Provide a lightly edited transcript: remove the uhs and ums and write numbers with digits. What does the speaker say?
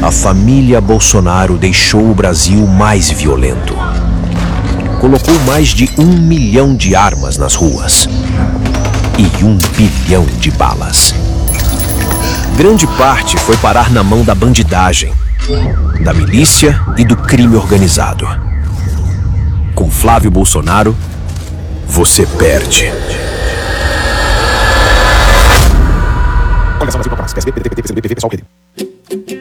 a família Bolsonaro deixou o Brasil mais violento. Colocou mais de 1 milhão de armas nas ruas e 1 bilhão de balas. Grande parte foi parar na mão da bandidagem, da milícia e do crime organizado. Com Flávio Bolsonaro, você perde. Coligação Brasil Campanhas, PSB, PDT, PT, PCdoB, PV, PSOL, PD.